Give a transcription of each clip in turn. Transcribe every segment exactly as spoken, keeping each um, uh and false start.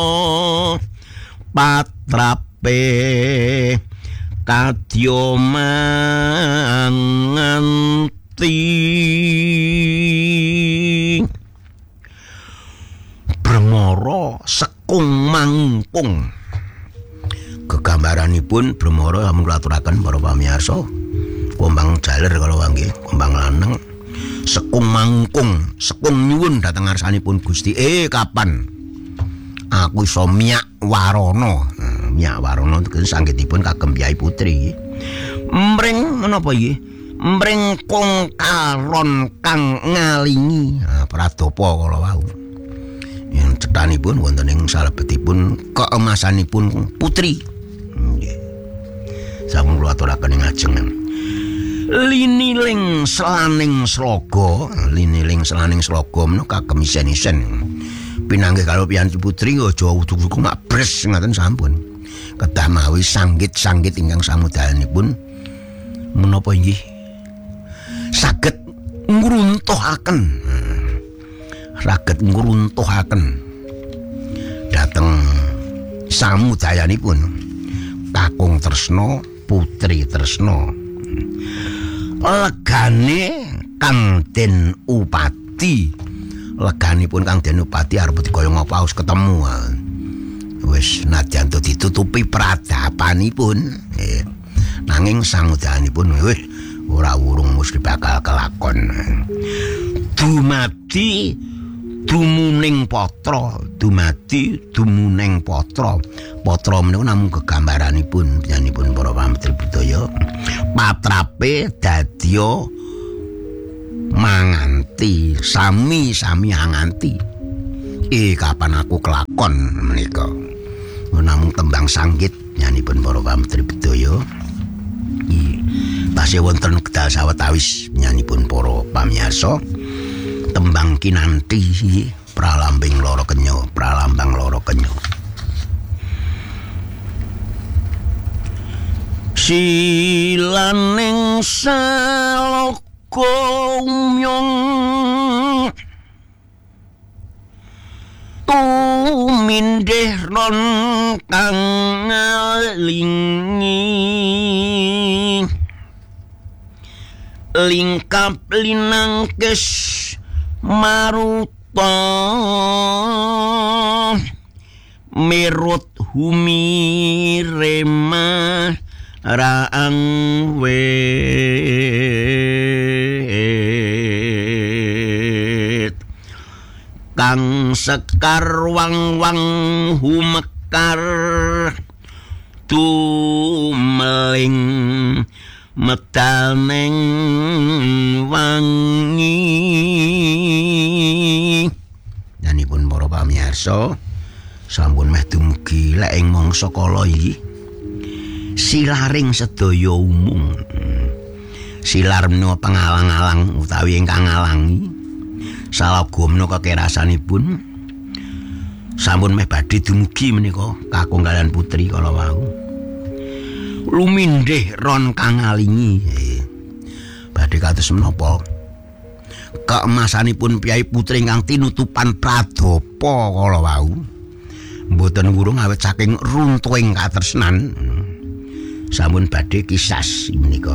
patrape kadya manganti Bremara sekung mangkung. Gegambaranipun Bremara sampun kula aturaken para pamirsa. Kombang jaler kala nggih, kombang lanang. Sekung mangkung, sekung nyuwun dhateng ngarsanipun Gusti. Eh kapan aku iso miyak warana. Nah, miyak warana sanggitipun kagem Kyai Putri. Mring menapa nggih? Mring kong kalon kang ngalingi. Nah, pradapa kala wau. Yen cethanipun wonten ing salebetipun keemasanipun Putri. Nggih. Sampun kula aturaken ing ajeng. Liniling selaning sloga, liniling selaning sloga menika kagem isen-isen. Pinanggih karo piyantu Putri aja uduk-uduk mak bres ngaten sampun. Kedah mawi sanggit-sanggit ingkang samudayanipun menapa inggih saged ngruntuhaken saged ngruntuhaken dhateng samudayanipun Kakung Tresna, Putri Tresna. Legane Kang Den Upati, leganipun Kang Den Upati arep dikaya ngapa wis ketemu. Wis nadyan ditutupi pradapanipun, eh, nanging samudayanipun wis ora wurung mesti bakal kelakon. Dumadi dumuning patra, dumadi dumuning patra. Patra menika namung gegambaranipun panjenenganipun para pamitri budaya. Patrape dadya manganti, sami-sami anganti. Eh kapan aku kelakon menika. Namung tembang sanggit nyanipun para pamitri budaya. Tasih wonten kedal sawetawis nyanipun para pamirsa. Tembang kinanti pralambing loro kenya, pralambang loro kenya. Silaning saloka umyong tumindih ron kang ngalingi lingkap linangkes maruta merut humirema raang wet kang sekar wang-wang humekar tumeling medaneng wangi. Nyanipun para pamirsa sampun meh dumugi lek ing mangsa kala iki silaring sedaya umum. Silar menika pengalang-alang utawi ingkang ngalangi salaga menika kerasanipun sampun meh badhe dumugi menika kakung kaliyan Putri kala wau. Lumindih ron kang ngalingi. Badhe kados menapa keemasanipun Kyai Putri ingkang tinutupan pradapa kala wau mboten wurung awet saking runtuhing katresnan sampun badhe kisas menika.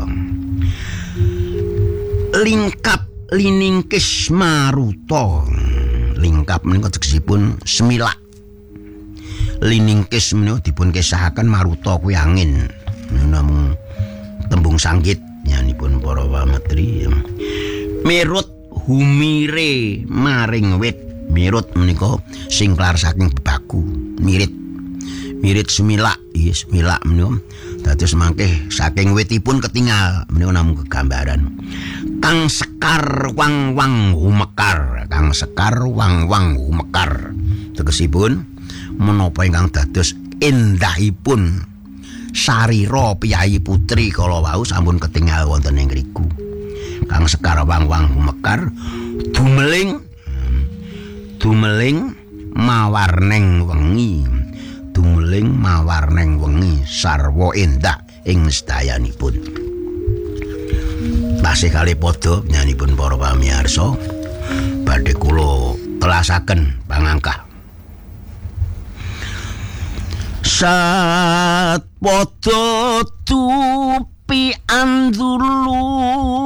Lingkap liningkis maruta. Lingkap menika tegesipun semilak. Liningkis menika dipun kesahaken maruta kuwi angin. Namung tembung sanggit nyanipun para pamitri. Mirut humire maring wit. Mirut menika singklar saking bebaku. Mirit. Mirit semilak, iya semilak menika dados mangke saking witipun ketingal menika namung kegambaran. Kang sekar wang-wang humekar, kang sekar wang-wang humekar. Tegesipun menapa ingkang dados endahipun sarira Kyai Putri kala wau sampun ketingal wonten ing ngriku. Kang sekar wang-wang humekar dumeling dumeling mawarneng wengi. Dumeling mawarneng wengi sarwa endah ing sedayanipun. Tasih kalih padha nyanipun para pamirsa badhe kula telasaken pangangkah. sat padha tupi andulu